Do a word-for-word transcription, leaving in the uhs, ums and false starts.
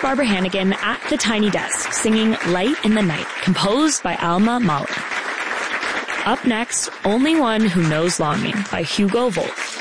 Barbara Hannigan at the tiny desk singing Light in the Night, composed by Alma Mahler. Up next, Only One Who Knows Longing by Hugo Wolf.